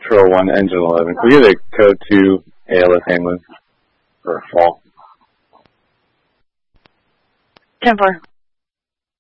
Control 1, Engine 11. Can we get a Code 2 ALS ambulance for fall? 10-4.